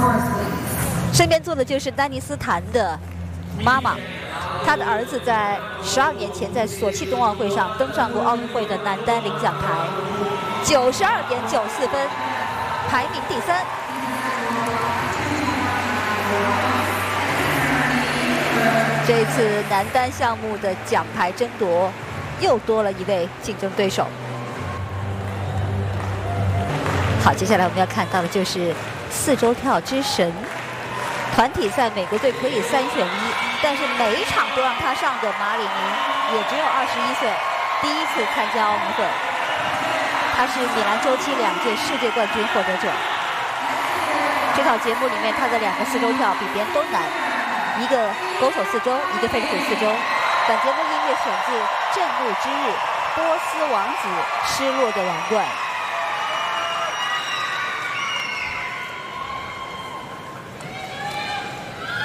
身边坐的就是丹尼斯坦的妈妈，他的儿子在12年前在索契冬奥会上登上过奥运会的男单领奖台，92.94分，排名第3。这一次男单项目的奖牌争夺又多了一位竞争对手。好，接下来我们要看到的就是4周跳之神。团体赛美国队可以3选1，但是每一场都让他上的马里宁也只有21岁，第一次参加奥运会。他是米兰周期2届世界冠军获得者。这套节目里面，他的2个4周跳比别人都难，一个狗手4周，一个菲利普4周。本节目音乐选自《震怒之日》，波斯王子失落的王冠。